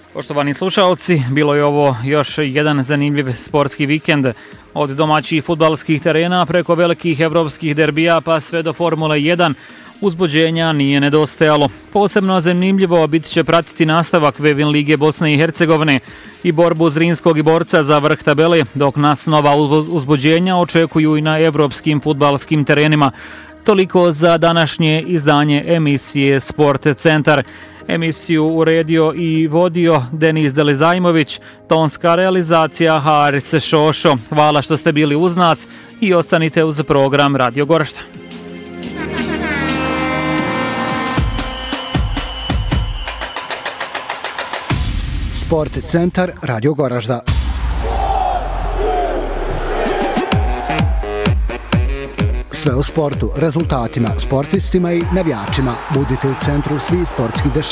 Poštovani slušalci, bilo je ovo još jedan zanimljiv sportski vikend. Od domaćih fudbalskih terena preko velikih evropskih derbija pa sve do Formule 1 uzbuđenja nije nedostajalo. Posebno zanimljivo bit će pratiti nastavak Vevin Lige Bosne i Hercegovine i borbu Zrinskog i borca za vrh tabele, dok nas nova uzbuđenja očekuju i na evropskim fudbalskim terenima. Toliko za današnje izdanje emisije Sport Centar. Emisiju uredio i vodio Denis Delizajmović, tonska realizacija Haris Šošo. Hvala što ste bili uz nas i ostanite uz program Radio Goražda. Sport Centar Radio Goražda. Sve o sportu, rezultatima, sportistima i navijačima. Budite u centru svih sportskih dešavanja.